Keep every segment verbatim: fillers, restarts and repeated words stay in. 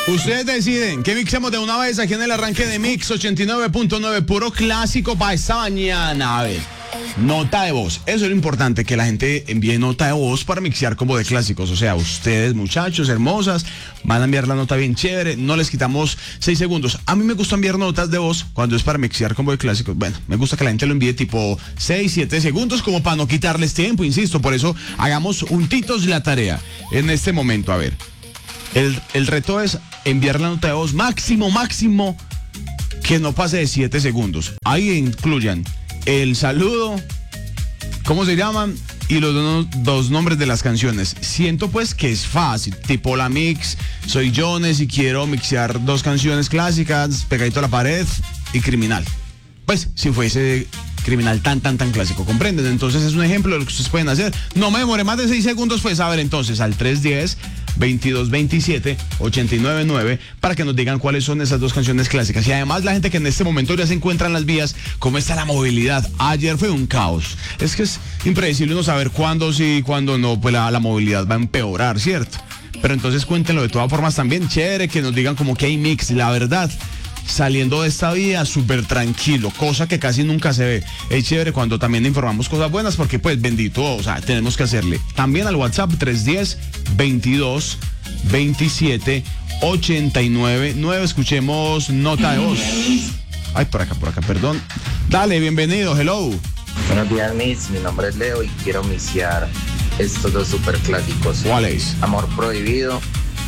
Ustedes deciden qué mixemos de una vez aquí en el arranque de Mix ochenta y nueve punto nueve, puro clásico para esta mañana. A ver, nota de voz. Eso es lo importante, que la gente envíe nota de voz para mixear como de clásicos. O sea, ustedes, muchachos, hermosas, van a enviar la nota bien chévere. No les quitamos seis segundos. A mí me gusta enviar notas de voz cuando es para mixear como de clásicos. Bueno, me gusta que la gente lo envíe tipo seis, siete segundos, como para no quitarles tiempo, insisto. Por eso hagamos juntitos la tarea en este momento. A ver, el, el reto es enviar la nota de voz máximo, máximo, que no pase de siete segundos. Ahí incluyan el saludo, ¿cómo se llaman? Y los do- dos nombres de las canciones. Siento pues que es fácil, tipo la mix, soy Jones y quiero mixear dos canciones clásicas, Pegadito a la pared y Criminal. Pues si fuese Criminal tan, tan, tan clásico, ¿comprenden? Entonces es un ejemplo de lo que ustedes pueden hacer. No me demoré más de seis segundos, pues a ver, entonces al tres diez, veintidós veintisiete, ochenta y nueve nueve para que nos digan cuáles son esas dos canciones clásicas. Y además la gente que en este momento ya se encuentra en las vías, ¿cómo está la movilidad? Ayer fue un caos. Es que es impredecible no saber cuándo sí, cuándo no, pues la, la movilidad va a empeorar, ¿cierto? Pero entonces cuéntenlo de todas formas también, chévere que nos digan como que hay mix, la verdad. Saliendo de esta vida súper tranquilo, cosa que casi nunca se ve. Es chévere cuando también informamos cosas buenas, porque pues bendito, o sea, tenemos que hacerle. También al WhatsApp tres diez, veintidós veintisiete, ochenta y nueve nueve. Escuchemos nota de voz. Ay, por acá, por acá, perdón. Dale, bienvenido, hello. Buenos días, Miss. Mi nombre es Leo y quiero mixear estos dos super clásicos. ¿Cuáles? Amor Prohibido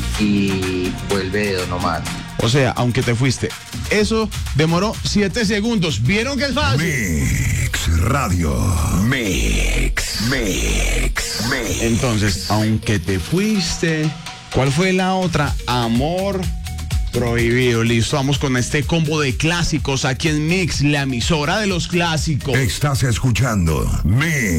y Vuelve de Don Omar. O sea, aunque te fuiste. Eso demoró siete segundos. ¿Vieron que es fácil? Mix Radio. Mix, mix, mix. Entonces, aunque te fuiste. ¿Cuál fue la otra? Amor Prohibido. Listo, vamos con este combo de clásicos aquí en Mix, la emisora de los clásicos. Estás escuchando Mix.